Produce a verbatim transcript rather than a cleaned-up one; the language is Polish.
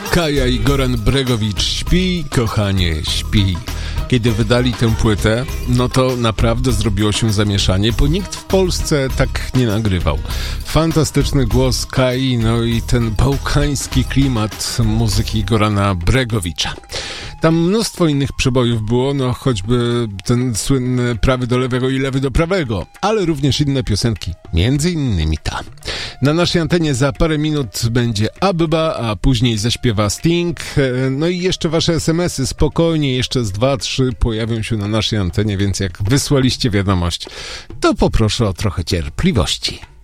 Kaja i Goran Bregowicz, śpi, kochanie, śpi. Kiedy wydali tę płytę, no to naprawdę zrobiło się zamieszanie, bo nikt w Polsce tak nie nagrywał. Fantastyczny głos Kai, no i ten bałkański klimat muzyki Gorana Bregowicza. Tam mnóstwo innych przebojów było, no choćby ten słynny prawy do lewego i lewy do prawego, ale również inne piosenki, między innymi ta. Na naszej antenie za parę minut będzie Abba, a później zaśpiewa Sting. No i jeszcze wasze es em esy, spokojnie, jeszcze z dwa, trzy pojawią się na naszej antenie, więc jak wysłaliście wiadomość, to poproszę o trochę cierpliwości.